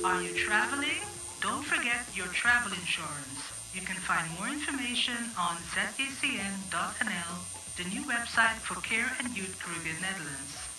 Are you traveling? Don't forget your travel insurance. You can find more information on zacn.nl, the new website for Care and Youth Caribbean Netherlands.